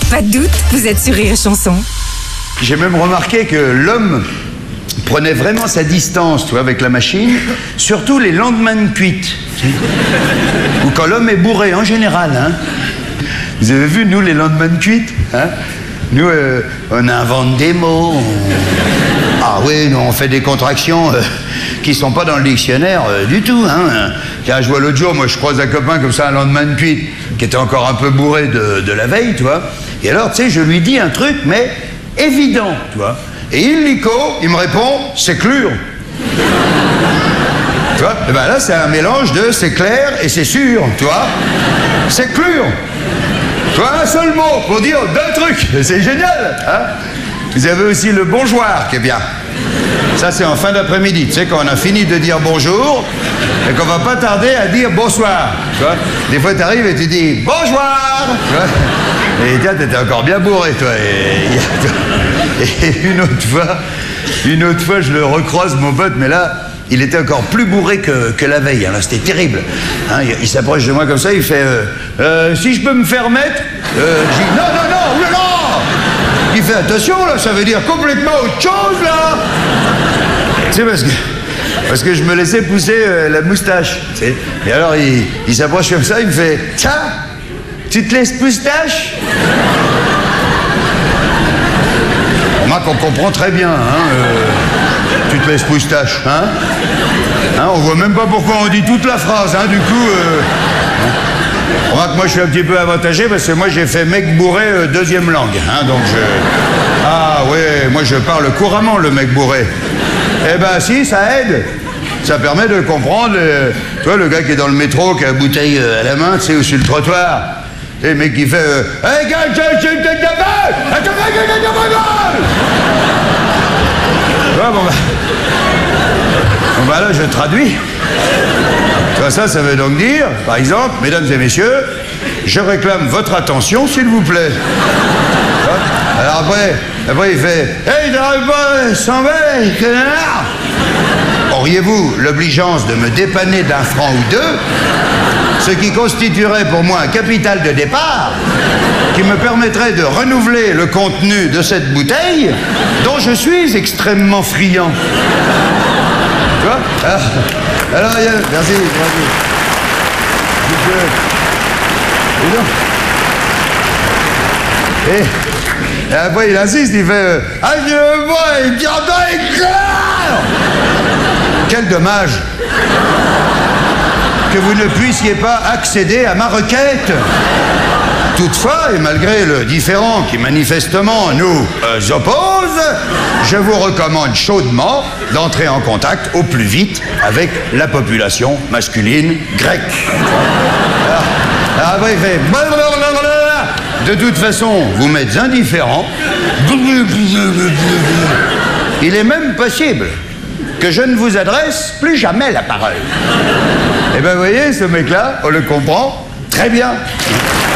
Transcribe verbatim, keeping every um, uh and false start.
Pas de doute, vous êtes sur Rire et Chanson. J'ai même remarqué que l'homme prenait vraiment sa distance, tu vois, avec la machine, surtout les lendemains de cuite. Ou quand l'homme est bourré, en général, hein. Vous avez vu, nous, les lendemains de cuite, hein? Nous, euh, on invente des mots. On... Ah oui, nous, on fait des contractions euh, qui sont pas dans le dictionnaire euh, du tout, hein. Car je vois l'autre jour, moi, je croise un copain comme ça, un lendemain de cuite, qui était encore un peu bourré de, de la veille, tu vois. Et alors, tu sais, je lui dis un truc, mais évident, tu vois. Et illico, il me répond, c'est clair. Tu vois? Et ben là, c'est un mélange de c'est clair et c'est sûr, tu vois. C'est clair. Tu vois, un seul mot pour dire deux trucs. C'est génial, hein. Vous avez aussi le bonjour qui est bien. Ça, c'est en fin d'après-midi. Tu sais, quand on a fini de dire bonjour et qu'on va pas tarder à dire bonsoir. Tu vois? Des fois, tu arrives et tu dis bonjour. Tu vois? Et tiens, t'étais encore bien bourré, toi. Et, et une autre fois, une autre fois, je le recroise, mon pote, mais là, il était encore plus bourré que, que la veille. Hein. C'était terrible. Hein, il il s'approche de moi comme ça, il fait euh, euh, si je peux me faire mettre euh, je dis non, non, non, non, non. Il fait attention, là, ça veut dire complètement autre chose, là. Tu sais, parce que, parce que je me laissais pousser euh, la moustache. Tu sais. Et alors, il, il s'approche comme ça, il me fait tiens, tu te laisses moustache? Remarque qu'on comprend très bien, hein. Euh, tu te laisses moustache, hein, hein. On voit même pas pourquoi on dit toute la phrase, hein, du coup. Euh, hein. Remarque, moi je suis un petit peu avantagé parce que moi j'ai fait mec bourré euh, deuxième langue, hein, donc je. Ah ouais, moi je parle couramment le mec bourré. Eh ben si, ça aide. Ça permet de comprendre, euh, tu vois, le gars qui est dans le métro, qui a la bouteille euh, à la main, tu sais, ou sur le trottoir. Et le mec qui fait euh, hey, gars, je je te bon, bah... bon, bah là, je traduis. Tu vois, ça, ça veut donc dire, par exemple, mesdames et messieurs, je réclame votre attention, s'il vous plaît. Alors après, après il fait hey, t'arrives pas, s'en va, connard. Auriez-vous l'obligeance de me dépanner d'un franc ou deux, ce qui constituerait pour moi un capital de départ qui me permettrait de renouveler le contenu de cette bouteille dont je suis extrêmement friand. Tu vois? Alors, alors il y a... Merci, merci. Et, et après il insiste, il fait euh, ah je veux voir une viande éclair. Quel dommage que vous ne puissiez pas accéder à ma requête. Toutefois, et malgré le différend qui manifestement nous euh, oppose, je vous recommande chaudement d'entrer en contact au plus vite avec la population masculine grecque. Alors, alors après, il fait... De toute façon, vous m'êtes indifférent. Il est même possible que je ne vous adresse plus jamais la parole. Eh ben, vous voyez, ce mec-là, on le comprend très bien.